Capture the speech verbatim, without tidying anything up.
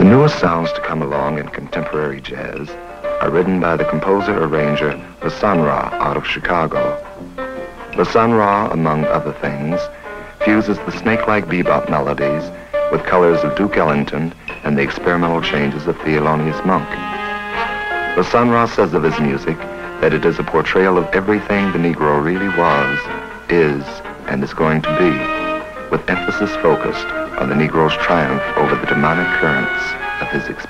newest sounds to come along in contemporary jazz are written by the composer-arranger La Sun Ra out of Chicago. La Sun Ra, among other things, fuses the snake-like bebop melodies with colors of Duke Ellington and the experimental changes of Thelonious Monk. La Sun Ra says of his music that it is a portrayal of everything the Negro really was, is, and is going to be, with emphasis focused on the Negro's triumph over the demonic currents of his experience.